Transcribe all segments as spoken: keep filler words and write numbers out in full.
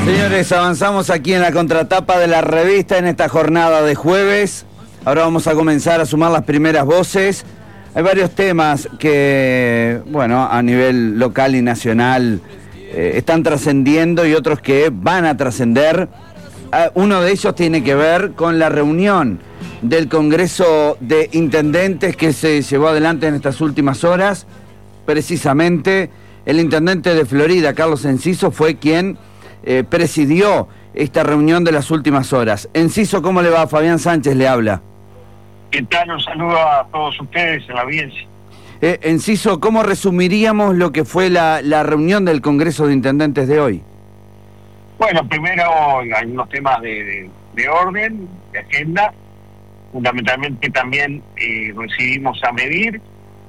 Señores, avanzamos aquí en la contratapa de la revista en esta jornada de jueves. Ahora vamos a comenzar a sumar las primeras voces. Hay varios temas que, bueno, a nivel local y nacional eh, están trascendiendo y otros que van a trascender. Uh, uno de ellos tiene que ver con la reunión del Congreso de Intendentes que se llevó adelante en estas últimas horas. Precisamente, el intendente de Florida, Carlos Enciso, fue quien eh, presidió esta reunión de las últimas horas. Enciso, ¿cómo le va? Fabián Sánchez le habla. ¿Qué tal? Un saludo a todos ustedes en la audiencia. Eh, Enciso, ¿cómo resumiríamos lo que fue la, la reunión del Congreso de Intendentes de hoy? Bueno, primero hay unos temas de, de, de orden, de agenda. Fundamentalmente también eh, recibimos a Medir,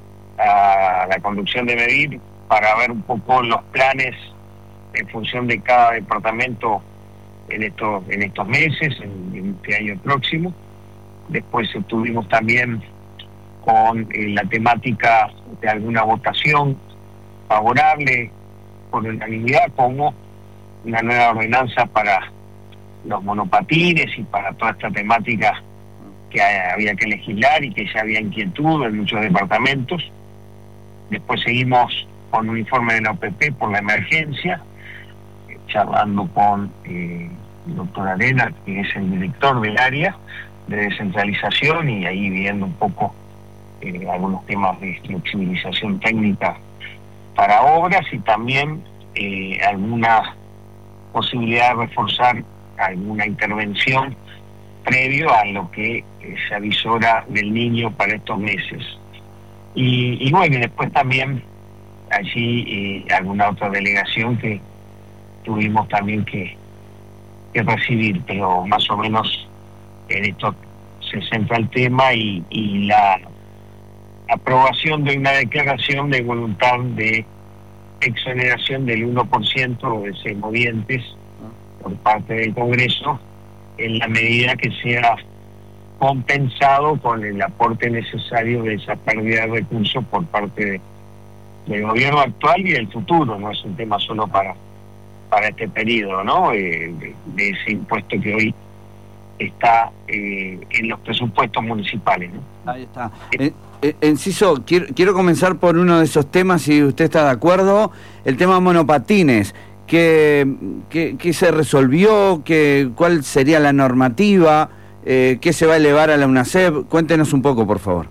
a la conducción de Medir, para ver un poco los planes en función de cada departamento en estos, en estos meses, en, en este año próximo. Después estuvimos también con eh, la temática de alguna votación favorable por unanimidad, como una nueva ordenanza para los monopatines y para toda esta temática que había que legislar y que ya había inquietud en muchos departamentos. Después seguimos con un informe de la O P P por la emergencia, eh, charlando con eh, el doctor Arena, que es el director del área de descentralización, y ahí viendo un poco eh, algunos temas de flexibilización técnica para obras y también eh, alguna posibilidad de reforzar alguna intervención previo a lo que eh, se avisora del niño para estos meses. Y, y bueno, y después también allí eh, alguna otra delegación que tuvimos también que, que recibir, pero más o menos en esto se centra el tema y, y la aprobación de una declaración de voluntad de exoneración del uno por ciento de semovientes por parte del Congreso, en la medida que sea compensado con el aporte necesario de esa pérdida de recursos por parte de, del gobierno actual y del futuro. No es un tema solo para para este periodo, ¿no? Eh, de, de ese impuesto que hoy está eh, en los presupuestos municipales, ¿no? Ahí está. Eh, eh, Enciso, quiero, quiero comenzar por uno de esos temas, si usted está de acuerdo, el tema monopatines. ¿Qué, qué, qué se resolvió? ¿Qué, ¿Cuál sería la normativa? Eh, ¿Qué se va a elevar a la UNACEP? Cuéntenos un poco, por favor.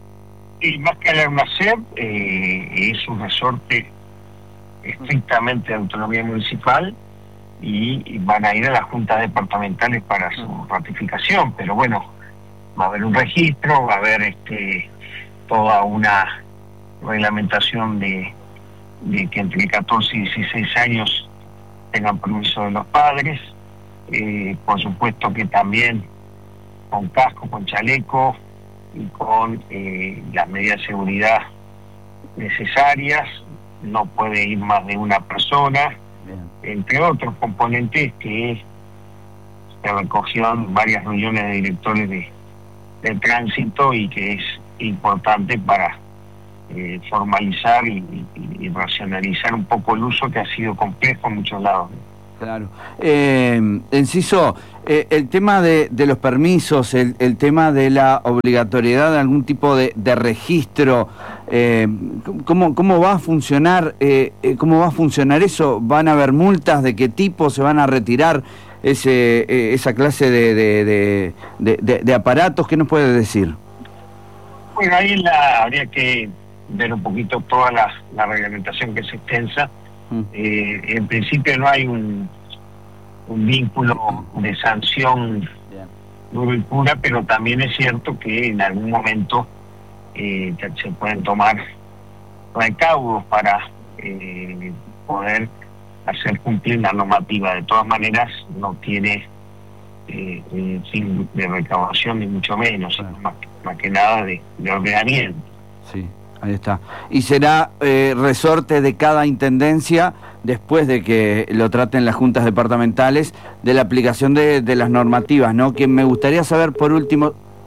Y más que a la UNACEP, eh, es un resorte estrictamente de autonomía municipal y, y van a ir a las juntas departamentales para su ratificación, pero bueno, va a haber un registro, va a haber este toda una reglamentación de, de que entre catorce y dieciséis años tengan permiso de los padres, eh, por supuesto que también con casco, con chaleco y con eh, las medidas de seguridad necesarias. No puede ir más de una persona. Bien. Entre otros componentes que se recogió en varias reuniones de directores de, de tránsito y que es importante para eh, formalizar y, y, y racionalizar un poco el uso, que ha sido complejo en muchos lados. Claro. Eh, Enciso, eh, el tema de, de los permisos, el, el tema de la obligatoriedad de algún tipo de, de registro, eh, ¿cómo, ¿cómo va a funcionar? Eh, ¿Cómo va a funcionar eso? ¿Van a haber multas? ¿De qué tipo se van a retirar ese, eh, esa clase de, de, de, de, de, de aparatos? ¿Qué nos puede decir? Bueno, ahí la, habría que ver un poquito toda la, la reglamentación, que es extensa. Eh, en principio no hay un, un vínculo de sanción duro y pura, pero también es cierto que en algún momento eh, se pueden tomar recaudos para eh, poder hacer cumplir la normativa. De todas maneras, no tiene eh, un fin de recaudación ni mucho menos, sino más, más que nada de, de ordenamiento. Sí. Ahí está. Y será eh, resorte de cada intendencia, después de que lo traten las juntas departamentales, de la aplicación de, de las normativas, ¿no? Que me gustaría saber, por último...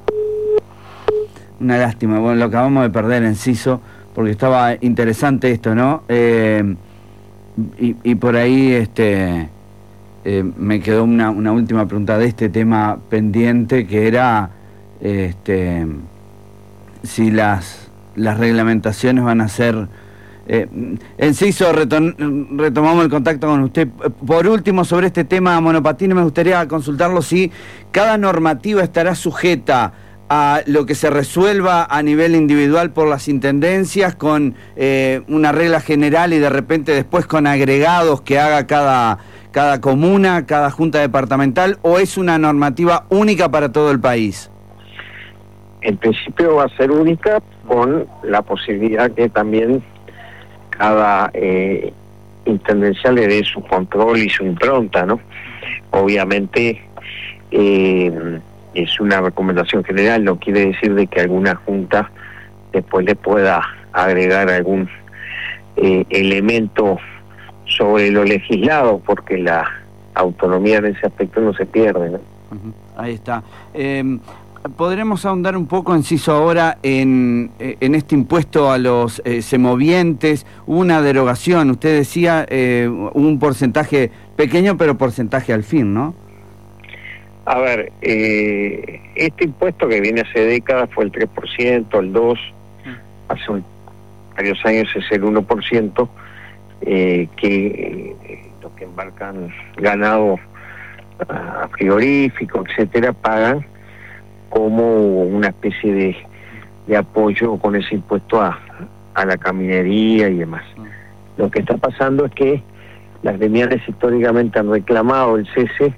Una lástima, bueno, lo acabamos de perder, Enciso, porque estaba interesante esto, ¿no? Eh, y, y por ahí, este... eh, me quedó una, una última pregunta de este tema pendiente, que era este, si las, las reglamentaciones van a ser... Eh, Enciso, retom retomamos el contacto con usted. Por último, sobre este tema monopatines, me gustaría consultarlo si cada normativa estará sujeta a lo que se resuelva a nivel individual por las intendencias, con eh, una regla general y de repente después con agregados que haga cada, cada comuna, cada junta departamental, o es una normativa única para todo el país. En principio va a ser única, con la posibilidad que también cada eh, intendencia le dé su control y su impronta, ¿no? Obviamente eh, es una recomendación general, no quiere decir de que alguna junta después le pueda agregar algún eh, elemento sobre lo legislado, porque la autonomía en ese aspecto no se pierde, ¿no? Uh-huh. Ahí está. Eh, ¿Podremos ahondar un poco, Enciso, ahora en, en este impuesto a los eh, semovientes? Hubo una derogación, usted decía eh, un porcentaje pequeño, pero porcentaje al fin, ¿no? A ver, eh, este impuesto que viene hace décadas fue el tres por ciento, el dos por ciento, hace un, varios años es el uno por ciento, eh, que eh, los que embarcan ganado a frigorífico, etcétera, pagan como una especie de, de apoyo con ese impuesto a, a la caminería y demás. Lo que está pasando es que las gremiales históricamente han reclamado el cese,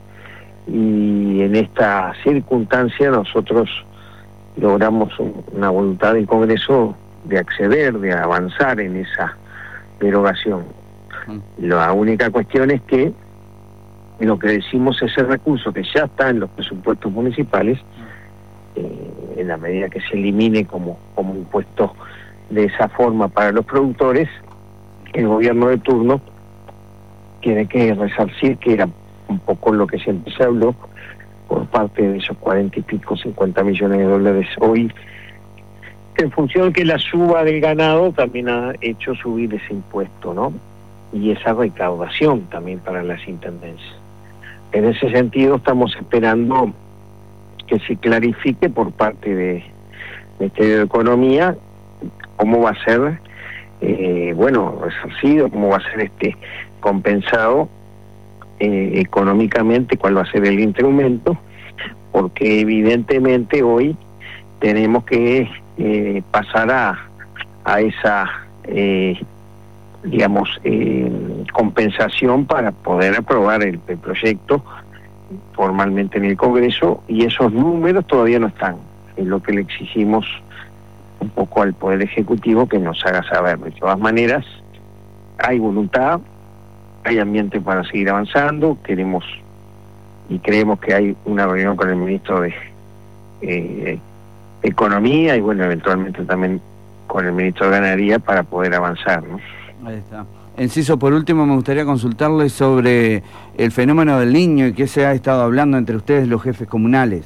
y en esta circunstancia nosotros logramos un, una voluntad del Congreso de acceder, de avanzar en esa derogación. La única cuestión es que lo que decimos, ese recurso que ya está en los presupuestos municipales, eh, en la medida que se elimine como, como impuesto de esa forma para los productores, el gobierno de turno tiene que resarcir, que era un poco lo que siempre se habló, por parte de esos cuarenta y pico, cincuenta millones de dólares hoy, en función que la suba del ganado también ha hecho subir ese impuesto, ¿no? Y esa recaudación también para las intendencias. En ese sentido estamos esperando que se clarifique por parte de del Ministerio de Economía cómo va a ser, eh, bueno, resarcido, cómo va a ser este compensado eh, económicamente, cuál va a ser el instrumento, porque evidentemente hoy tenemos que eh, pasar a, a esa, eh, digamos, eh, compensación para poder aprobar el, el proyecto formalmente en el Congreso, y esos números todavía no están. Es lo que le exigimos un poco al Poder Ejecutivo, que nos haga saber. De todas maneras, hay voluntad, hay ambiente para seguir avanzando, queremos y creemos que hay una reunión con el ministro de eh, Economía y, bueno, eventualmente también con el ministro de Ganadería para poder avanzar, ¿no? Ahí está. Enciso, por último, me gustaría consultarle sobre el fenómeno del Niño y qué se ha estado hablando entre ustedes, los jefes comunales.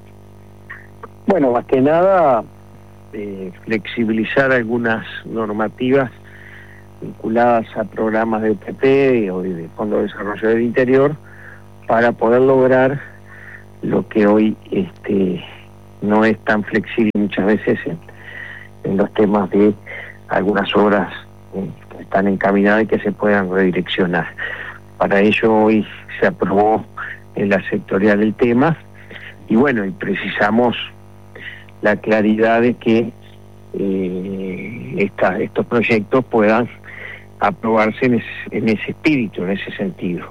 Bueno, más que nada, eh, flexibilizar algunas normativas vinculadas a programas de U T P o de Fondo de Desarrollo del Interior, para poder lograr lo que hoy este no es tan flexible muchas veces en, en los temas de algunas obras eh, que están encaminadas y que se puedan redireccionar. Para ello hoy se aprobó en la sectorial el tema, y bueno, y precisamos la claridad de que eh, esta, estos proyectos puedan aprobarse en ese, en ese espíritu, en ese sentido.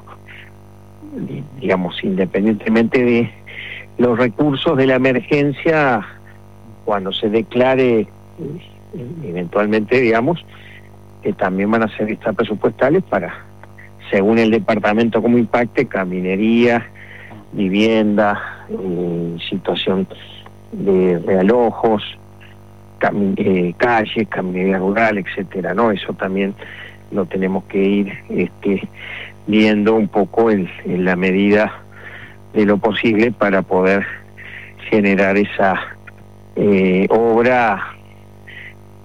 Digamos, independientemente de los recursos de la emergencia, cuando se declare eventualmente, digamos, que también van a ser extra presupuestales para, según el departamento como impacte, caminería, vivienda, eh, situación de realojos, cami eh, calles, caminería rural, etcétera, ¿no? Eso también lo tenemos que ir este, viendo un poco en, en la medida de lo posible para poder generar esa eh, obra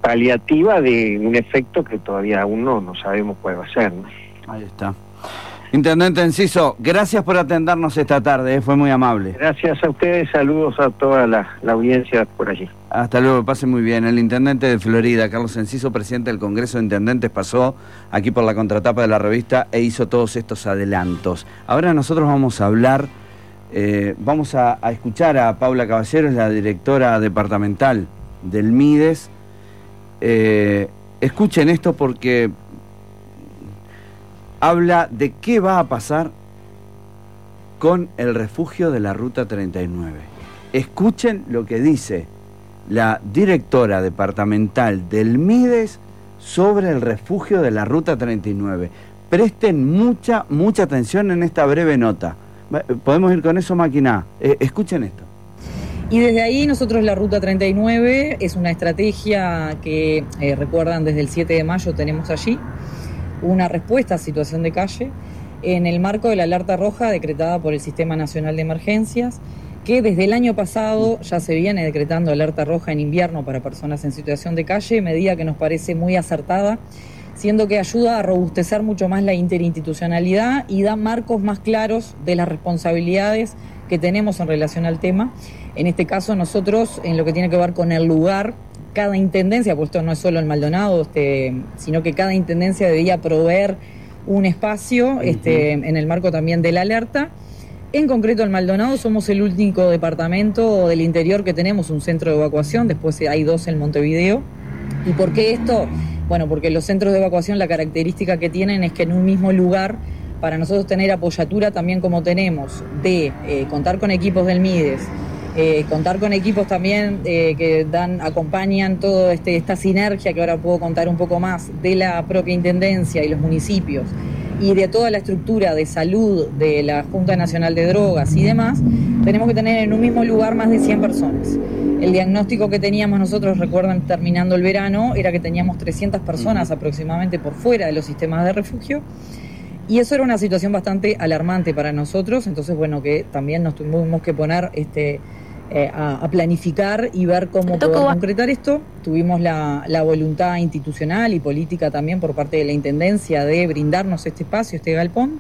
paliativa de un efecto que todavía aún no, no sabemos cuál va a ser, ¿no? Ahí está. Intendente Enciso, gracias por atendernos esta tarde, ¿eh? Fue muy amable. Gracias a ustedes, saludos a toda la, la audiencia por allí. Hasta luego, pase muy bien. El intendente de Florida, Carlos Enciso, presidente del Congreso de Intendentes, pasó aquí por la contratapa de la revista e hizo todos estos adelantos. Ahora nosotros vamos a hablar, eh, vamos a, a escuchar a Paula Caballero, es la directora departamental del MIDES. Eh, escuchen esto porque habla de qué va a pasar con el refugio de la Ruta treinta y nueve. Escuchen lo que dice la directora departamental del MIDES sobre el refugio de la Ruta treinta y nueve. Presten mucha, mucha atención en esta breve nota. ¿Podemos ir con eso, máquina? Eh, escuchen esto. Y desde ahí nosotros la Ruta treinta y nueve es una estrategia que, eh, recuerdan, desde el siete de mayo tenemos allí una respuesta a situación de calle en el marco de la alerta roja decretada por el Sistema Nacional de Emergencias, que desde el año pasado ya se viene decretando alerta roja en invierno para personas en situación de calle, medida que nos parece muy acertada, siendo que ayuda a robustecer mucho más la interinstitucionalidad y da marcos más claros de las responsabilidades que tenemos en relación al tema. En este caso nosotros, en lo que tiene que ver con el lugar, cada intendencia, pues esto no es solo el Maldonado, este, sino que cada intendencia debía proveer un espacio, uh-huh. este, en el marco también de la alerta. En concreto, el Maldonado somos el único departamento del interior que tenemos un centro de evacuación, después hay dos en Montevideo. ¿Y por qué esto? Bueno, porque los centros de evacuación, la característica que tienen es que en un mismo lugar, para nosotros tener apoyatura también como tenemos, de eh, contar con equipos del MIDES, Eh, contar con equipos también eh, que dan, acompañan toda este, esta sinergia que ahora puedo contar un poco más de la propia Intendencia y los municipios y de toda la estructura de salud de la Junta Nacional de Drogas y demás, tenemos que tener en un mismo lugar más de cien personas. El diagnóstico que teníamos nosotros, recuerdan, terminando el verano, era que teníamos trescientas personas aproximadamente por fuera de los sistemas de refugio. Y eso era una situación bastante alarmante para nosotros, entonces bueno, que también nos tuvimos que poner este, eh, a, a planificar y ver cómo poder concretar esto. Tuvimos la, la voluntad institucional y política también por parte de la Intendencia de brindarnos este espacio, este galpón.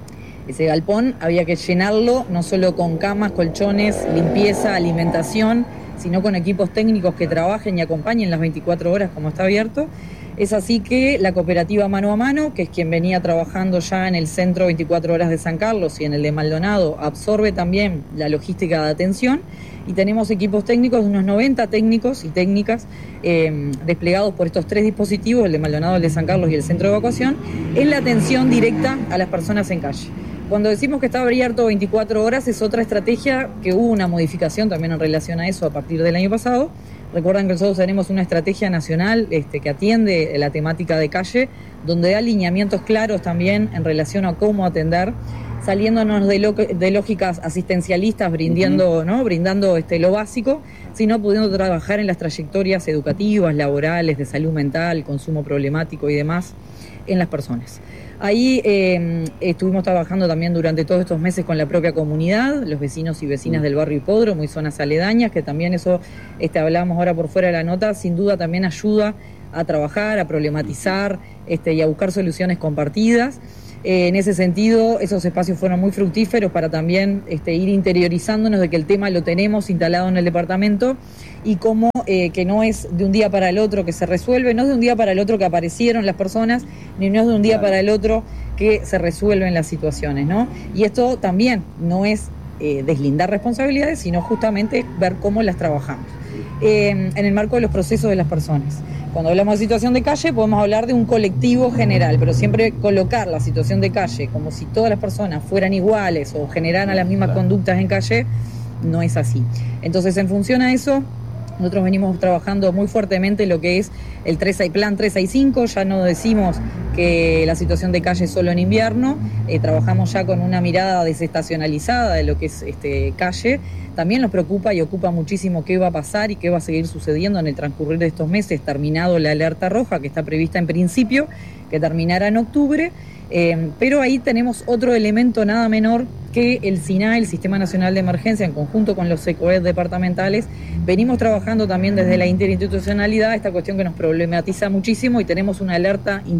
Ese galpón había que llenarlo no solo con camas, colchones, limpieza, alimentación, sino con equipos técnicos que trabajen y acompañen las veinticuatro horas como está abierto. Es así que la cooperativa Mano a Mano, que es quien venía trabajando ya en el centro veinticuatro horas de San Carlos y en el de Maldonado, absorbe también la logística de atención y tenemos equipos técnicos, unos noventa técnicos y técnicas eh, desplegados por estos tres dispositivos, el de Maldonado, el de San Carlos y el centro de evacuación, en la atención directa a las personas en calle. Cuando decimos que está abierto veinticuatro horas es otra estrategia que hubo una modificación también en relación a eso a partir del año pasado. Recuerdan que nosotros tenemos una estrategia nacional este, que atiende la temática de calle, donde da alineamientos claros también en relación a cómo atender, saliéndonos de, lo, de lógicas asistencialistas, brindando, uh-huh. ¿no? brindando este, lo básico, sino pudiendo trabajar en las trayectorias educativas, laborales, de salud mental, consumo problemático y demás en las personas. Ahí eh, estuvimos trabajando también durante todos estos meses con la propia comunidad, los vecinos y vecinas del barrio Hipódromo y zonas aledañas, que también eso, este, hablábamos ahora por fuera de la nota, sin duda también ayuda a trabajar, a problematizar este, y a buscar soluciones compartidas. Eh, en ese sentido, esos espacios fueron muy fructíferos para también este, ir interiorizándonos de que el tema lo tenemos instalado en el departamento y cómo eh, que no es de un día para el otro que se resuelve, no es de un día para el otro que aparecieron las personas, ni no es de un día para el otro que se resuelven las situaciones, ¿no? Y esto también no es eh, deslindar responsabilidades, sino justamente ver cómo las trabajamos. Eh, en el marco de los procesos de las personas. Cuando hablamos de situación de calle podemos hablar de un colectivo general, pero siempre colocar la situación de calle como si todas las personas fueran iguales o generaran las mismas conductas en calle, no es así. Entonces, en función a eso, nosotros venimos trabajando muy fuertemente lo que es el plan tres seis cinco, ya no decimos que la situación de calle es solo en invierno, eh, trabajamos ya con una mirada desestacionalizada de lo que es este, calle. También nos preocupa y ocupa muchísimo qué va a pasar y qué va a seguir sucediendo en el transcurrir de estos meses, terminado la alerta roja que está prevista en principio, que terminará en octubre. Eh, pero ahí tenemos otro elemento nada menor que el SINAE, el Sistema Nacional de Emergencia, en conjunto con los SECOED departamentales, venimos trabajando también desde la interinstitucionalidad esta cuestión que nos problematiza muchísimo y tenemos una alerta institucional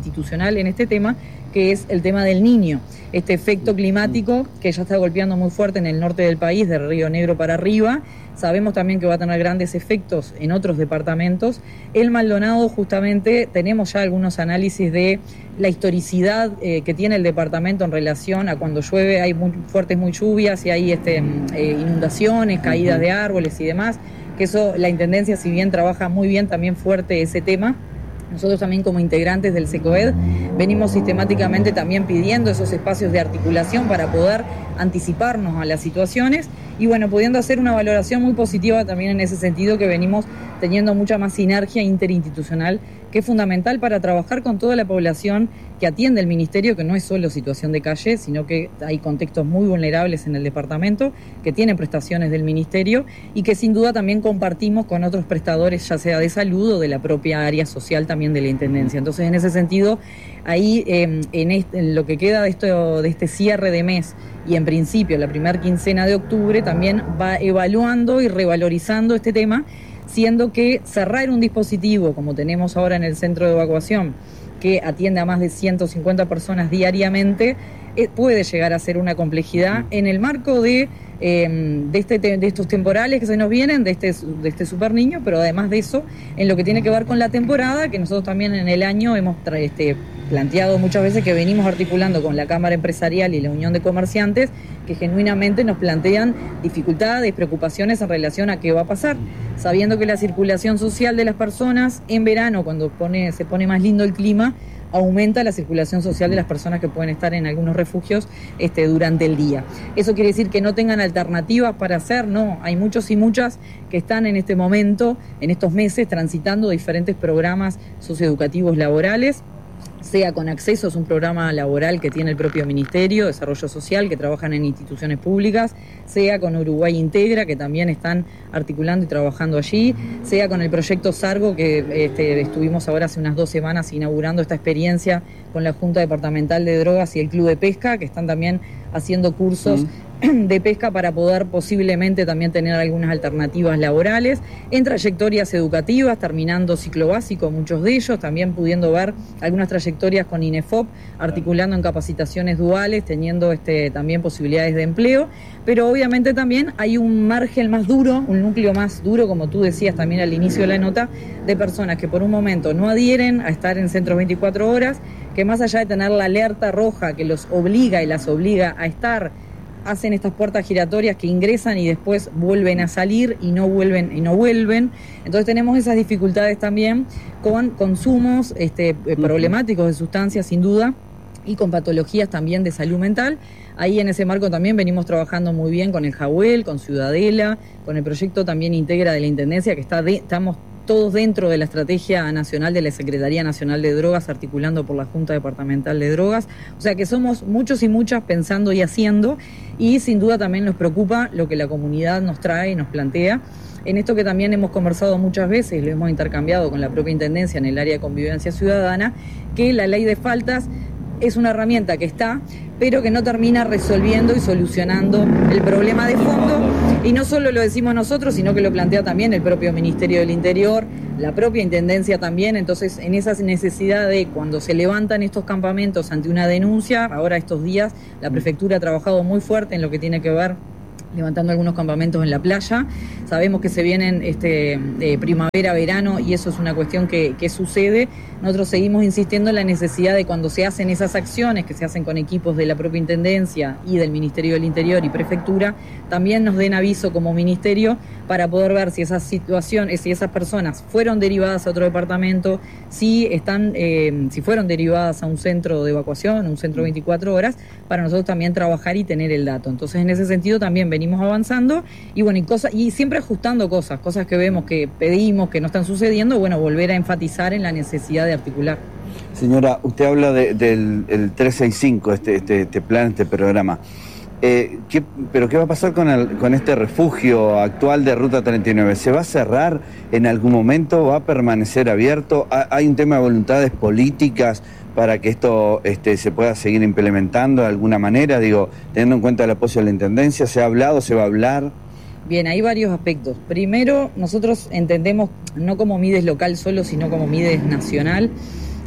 nacional en este tema, que es el tema del Niño, este efecto climático que ya está golpeando muy fuerte en el norte del país, de Río Negro para arriba. Sabemos también que va a tener grandes efectos en otros departamentos. El Maldonado, justamente, tenemos ya algunos análisis de la historicidad eh, que tiene el departamento en relación a cuando llueve, hay muy fuertes muy lluvias y hay este, eh, inundaciones, caídas de árboles y demás, que eso la Intendencia, si bien trabaja muy bien también fuerte ese tema, nosotros también como integrantes del SECOED venimos sistemáticamente también pidiendo esos espacios de articulación para poder anticiparnos a las situaciones y bueno, pudiendo hacer una valoración muy positiva también en ese sentido, que venimos teniendo mucha más sinergia interinstitucional, que es fundamental para trabajar con toda la población que atiende el Ministerio, que no es solo situación de calle, sino que hay contextos muy vulnerables en el departamento, que tienen prestaciones del Ministerio y que sin duda también compartimos con otros prestadores, ya sea de salud o de la propia área social también de la Intendencia. Entonces, en ese sentido, ahí eh, en, este, en lo que queda de, esto, de este cierre de mes y en principio la primera quincena de octubre, también va evaluando y revalorizando este tema, siendo que cerrar un dispositivo como tenemos ahora en el centro de evacuación, que atiende a más de ciento cincuenta personas diariamente, eh, puede llegar a ser una complejidad en el marco de, eh, de, este, de estos temporales que se nos vienen, de este, de este super niño, pero además de eso, en lo que tiene que ver con la temporada, que nosotros también en el año hemos tra- este, planteado muchas veces, que venimos articulando con la Cámara Empresarial y la Unión de Comerciantes, que genuinamente nos plantean dificultades, preocupaciones en relación a qué va a pasar, sabiendo que la circulación social de las personas en verano, cuando pone, se pone más lindo el clima, aumenta la circulación social de las personas que pueden estar en algunos refugios este, durante el día. ¿Eso quiere decir que no tengan alternativas para hacer? No, hay muchos y muchas que están en este momento, en estos meses, transitando diferentes programas socioeducativos laborales, sea con acceso, es un programa laboral que tiene el propio Ministerio de Desarrollo Social, que trabajan en instituciones públicas, sea con Uruguay Integra, que también están articulando y trabajando allí, sea con el proyecto Sargo, que este, estuvimos ahora hace unas dos semanas inaugurando esta experiencia con la Junta Departamental de Drogas y el Club de Pesca, que están también haciendo cursos mm. de pesca para poder posiblemente también tener algunas alternativas laborales, en trayectorias educativas, terminando ciclo básico, muchos de ellos, también pudiendo ver algunas trayectorias con INEFOP, articulando en capacitaciones duales, teniendo este, también posibilidades de empleo, pero obviamente también hay un margen más duro, un núcleo más duro, como tú decías también al inicio de la nota, de personas que por un momento no adhieren a estar en centros veinticuatro horas, que más allá de tener la alerta roja que los obliga y las obliga a estar, hacen estas puertas giratorias que ingresan y después vuelven a salir y no vuelven y no vuelven. Entonces tenemos esas dificultades también con consumos este, problemáticos de sustancias sin duda y con patologías también de salud mental. Ahí en ese marco también venimos trabajando muy bien con el Jahuel, con Ciudadela, con el proyecto también Integra de la Intendencia, que está de, estamos todos dentro de la Estrategia Nacional de la Secretaría Nacional de Drogas, articulando por la Junta Departamental de Drogas. O sea que somos muchos y muchas pensando y haciendo, y sin duda también nos preocupa lo que la comunidad nos trae y nos plantea. En esto que también hemos conversado muchas veces, lo hemos intercambiado con la propia Intendencia en el área de convivencia ciudadana, que la ley de faltas es una herramienta que está, pero que no termina resolviendo y solucionando el problema de fondo. Y no solo lo decimos nosotros, sino que lo plantea también el propio Ministerio del Interior, la propia Intendencia también. Entonces, en esa necesidad de cuando se levantan estos campamentos ante una denuncia, ahora estos días la Prefectura ha trabajado muy fuerte en lo que tiene que ver levantando algunos campamentos en la playa. Sabemos que se vienen este, eh, primavera, verano, y eso es una cuestión que, que sucede. Nosotros seguimos insistiendo en la necesidad de cuando se hacen esas acciones, que se hacen con equipos de la propia Intendencia y del Ministerio del Interior y Prefectura, también nos den aviso como Ministerio para poder ver si esas situaciones, si esas personas fueron derivadas a otro departamento, si están, eh, si fueron derivadas a un centro de evacuación, un centro veinticuatro horas, para nosotros también trabajar y tener el dato. Entonces, en ese sentido también venimos avanzando y bueno, y cosas, y siempre ajustando cosas, cosas que vemos que pedimos, que no están sucediendo, bueno, volver a enfatizar en la necesidad de articular. Señora, usted habla de, del el trescientos sesenta y cinco, este, este, este plan, este programa. Eh, ¿qué, ¿Pero qué va a pasar con, el, con este refugio actual de Ruta treinta y nueve? ¿Se va a cerrar en algún momento? ¿Va a permanecer abierto? ¿Hay un tema de voluntades políticas para que esto este, se pueda seguir implementando de alguna manera? Digo, teniendo en cuenta el apoyo de la Intendencia, ¿se ha hablado, se va a hablar? Bien, hay varios aspectos. Primero, nosotros entendemos no como Mides local solo, sino como Mides nacional,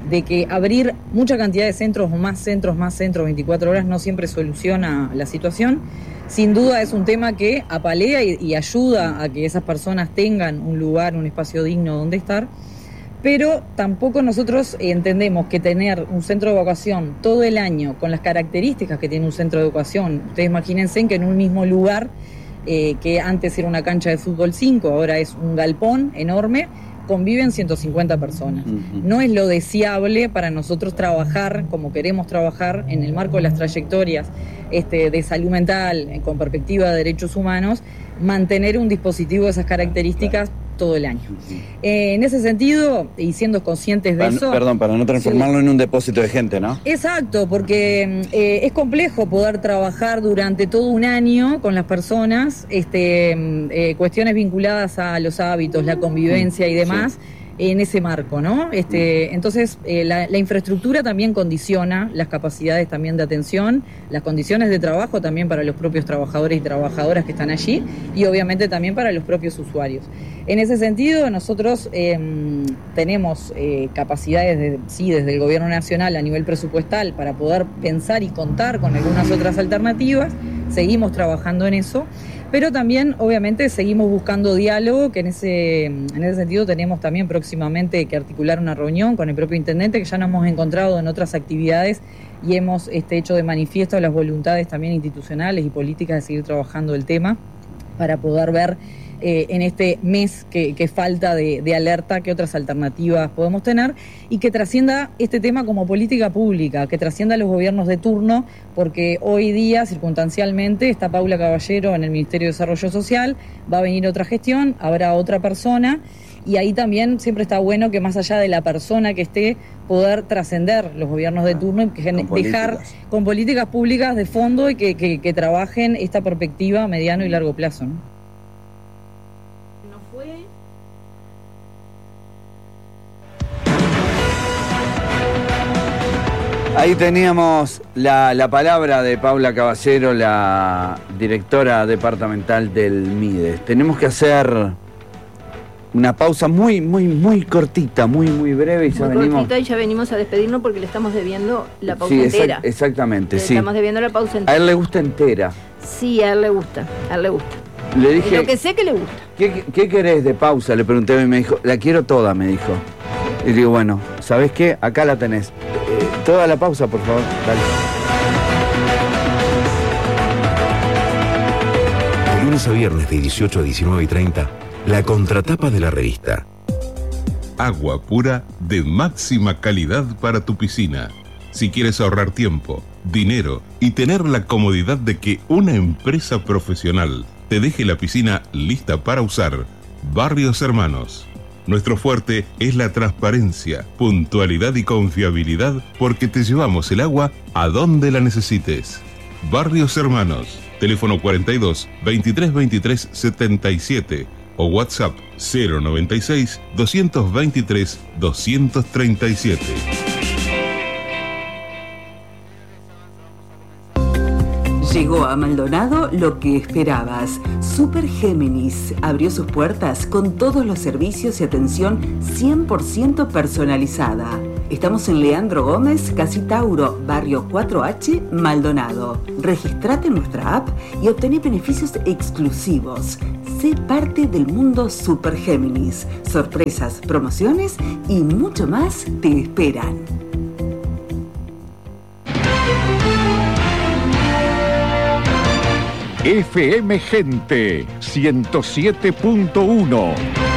de que abrir mucha cantidad de centros o más centros, más centros, veinticuatro horas, no siempre soluciona la situación. Sin duda es un tema que apalea y, y ayuda a que esas personas tengan un lugar, un espacio digno donde estar, pero tampoco nosotros entendemos que tener un centro de evacuación todo el año con las características que tiene un centro de evacuación, ustedes imagínense que en un mismo lugar, eh, que antes era una cancha de fútbol cinco, ahora es un galpón enorme, conviven ciento cincuenta personas. Uh-huh. No es lo deseable para nosotros trabajar como queremos trabajar en el marco de las trayectorias este, de salud mental, con perspectiva de derechos humanos, mantener un dispositivo de esas características todo el año. Uh-huh. Eh, en ese sentido, y siendo conscientes de para, eso... Perdón, para no transformarlo sí. en un depósito de gente, ¿no? Exacto, porque eh, es complejo poder trabajar durante todo un año con las personas, este, eh, cuestiones vinculadas a los hábitos, la convivencia y demás, sí. en ese marco, ¿no? Este, entonces, eh, la, la infraestructura también condiciona las capacidades también de atención, las condiciones de trabajo también para los propios trabajadores y trabajadoras que están allí, y obviamente también para los propios usuarios. En ese sentido, nosotros eh, tenemos eh, capacidades, de, sí, desde el Gobierno Nacional a nivel presupuestal para poder pensar y contar con algunas otras alternativas, seguimos trabajando en eso, pero también, obviamente, seguimos buscando diálogo, que en ese, en ese sentido tenemos también próximamente que articular una reunión con el propio intendente, que ya nos hemos encontrado en otras actividades y hemos este, hecho de manifiesto las voluntades también institucionales y políticas de seguir trabajando el tema para poder ver eh, en este mes que, que falta de, de alerta qué otras alternativas podemos tener y que trascienda este tema como política pública, que trascienda a los gobiernos de turno, porque hoy día, circunstancialmente, está Paula Caballero en el Ministerio de Desarrollo Social, va a venir otra gestión, habrá otra persona, y ahí también siempre está bueno que más allá de la persona que esté, poder trascender los gobiernos de turno y que con dejar políticas. con políticas públicas de fondo y que, que, que trabajen esta perspectiva a mediano y largo plazo, ¿no? No fue... Ahí teníamos la, la palabra de Paula Caballero, la directora departamental del MIDES. Tenemos que hacer una pausa muy, muy, muy cortita, muy, muy breve y ya muy venimos... cortita y ya venimos a despedirnos porque le estamos debiendo la pausa sí, entera. Exact, exactamente, le sí. estamos debiendo la pausa entera. A él le gusta entera. Sí, a él le gusta, a él le gusta. Le dije... Y lo que sé que le gusta. ¿Qué, qué querés de pausa? Le pregunté y me dijo, la quiero toda, me dijo. Y digo, bueno, ¿sabés qué? Acá la tenés. Eh, toda la pausa, por favor. Dale. De lunes a viernes de dieciocho a diecinueve y treinta, la contratapa de la revista. Agua pura de máxima calidad para tu piscina. Si quieres ahorrar tiempo, dinero y tener la comodidad de que una empresa profesional te deje la piscina lista para usar, Barrios Hermanos. Nuestro fuerte es la transparencia, puntualidad y confiabilidad porque te llevamos el agua a donde la necesites. Barrios Hermanos, teléfono cuarenta y dos, veintitrés veintitrés setenta y siete o WhatsApp cero noventa y seis, doscientos veintitrés, doscientos treinta y siete. Llegó a Maldonado lo que esperabas. Super Géminis abrió sus puertas con todos los servicios y atención cien por ciento personalizada. Estamos en Leandro Gómez, Casi Tauro, barrio cuatro H, Maldonado. Registrate en nuestra app y obtené beneficios exclusivos. Sé parte del mundo Super Géminis. Sorpresas, promociones y mucho más te esperan. F M Gente ciento siete punto uno.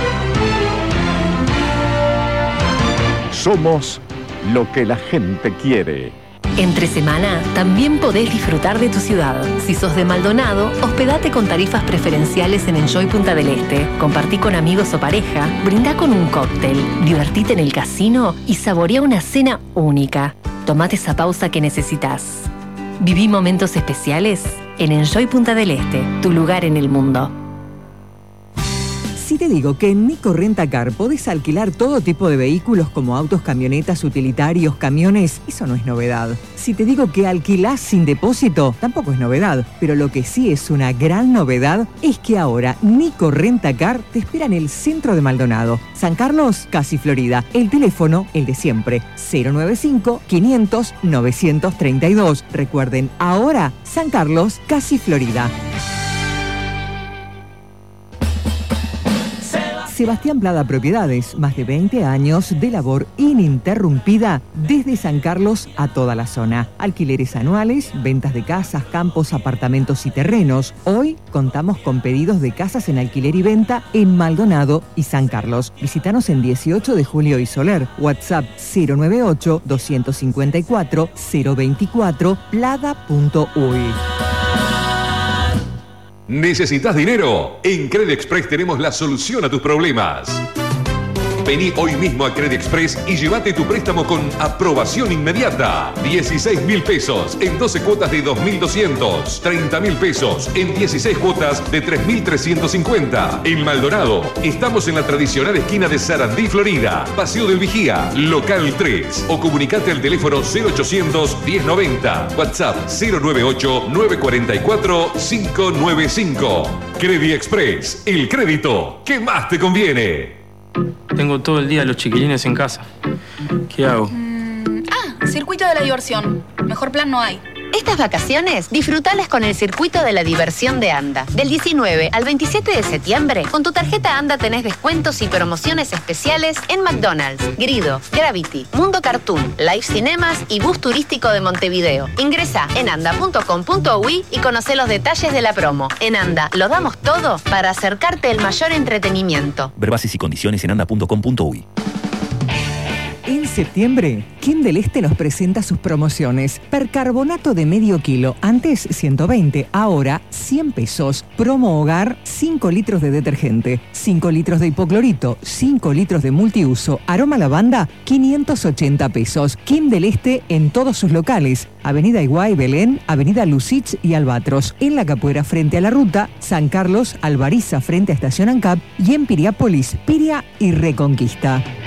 Somos lo que la gente quiere. Entre semana también podés disfrutar de tu ciudad. Si sos de Maldonado, hospedate con tarifas preferenciales en Enjoy Punta del Este. Compartí con amigos o pareja, brindá con un cóctel, divertite en el casino y saborea una cena única. Tomate esa pausa que necesitas. Viví momentos especiales en Enjoy Punta del Este, tu lugar en el mundo. Si te digo que en Nico Rentacar podés alquilar todo tipo de vehículos como autos, camionetas, utilitarios, camiones, eso no es novedad. Si te digo que alquilás sin depósito, tampoco es novedad. Pero lo que sí es una gran novedad es que ahora Nico Rentacar te espera en el centro de Maldonado. San Carlos, casi Florida. El teléfono, el de siempre, cero noventa y cinco, quinientos, novecientos treinta y dos. Recuerden, ahora San Carlos, casi Florida. Sebastián Plada Propiedades, más de veinte años de labor ininterrumpida desde San Carlos a toda la zona. Alquileres anuales, ventas de casas, campos, apartamentos y terrenos. Hoy contamos con pedidos de casas en alquiler y venta en Maldonado y San Carlos. Visítanos en dieciocho de Julio y Soler. WhatsApp cero noventa y ocho, dos cinco cuatro, cero veinticuatro, plada punto uy. ¿Necesitas dinero? En Credexpress tenemos la solución a tus problemas. Vení hoy mismo a Credexpress y llévate tu préstamo con aprobación inmediata. dieciséis mil pesos en doce cuotas de dos mil doscientos. treinta mil pesos en dieciséis cuotas de tres mil trescientos cincuenta. En Maldonado, estamos en la tradicional esquina de Sarandí, Florida. Paseo del Vigía, local tres. O comunicate al teléfono cero ochocientos, diez noventa. WhatsApp cero noventa y ocho, nueve cuatro cuatro, cinco nueve cinco. Credexpress, el crédito que más te conviene. Tengo todo el día los chiquilines en casa. ¿Qué hago? Mm, ah, circuito de la diversión. Mejor plan no hay. Estas vacaciones, disfrutalas con el Circuito de la Diversión de ANDA. Del diecinueve al veintisiete de septiembre, con tu tarjeta ANDA tenés descuentos y promociones especiales en McDonald's, Grido, Gravity, Mundo Cartoon, Live Cinemas y Bus Turístico de Montevideo. Ingresá en anda punto com punto uy y conocé los detalles de la promo. En ANDA lo damos todo para acercarte el mayor entretenimiento. Ver bases y condiciones en anda punto com punto uy. En septiembre, Kim del Este nos presenta sus promociones. Percarbonato de medio kilo, antes ciento veinte, ahora cien pesos. Promo hogar, cinco litros de detergente, cinco litros de hipoclorito, cinco litros de multiuso, aroma lavanda, quinientos ochenta pesos. Kim del Este en todos sus locales. Avenida Iguay, Belén, Avenida Lucich y Albatros. En La Capuera frente a la ruta, San Carlos, Alvariza frente a Estación ANCAP y en Piriápolis, Piria y Reconquista.